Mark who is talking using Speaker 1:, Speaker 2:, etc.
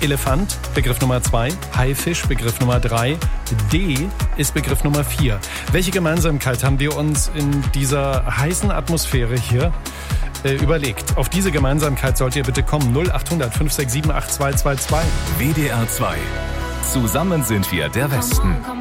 Speaker 1: Elefant, Begriff Nummer 2. Haifisch, Begriff Nummer 3. D ist Begriff Nummer 4. Welche Gemeinsamkeit haben wir uns in dieser heißen Atmosphäre hier überlegt? Auf diese Gemeinsamkeit sollt ihr bitte kommen. 0800 567 8222.
Speaker 2: WDR 2. Zusammen sind wir der Westen.